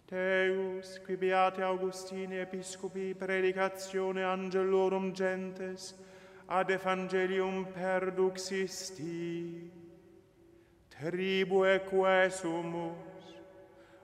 Deus, qui beate Augustini Episcopi predicatione angelorum gentes ad evangelium perduxisti, tribue quae sumus,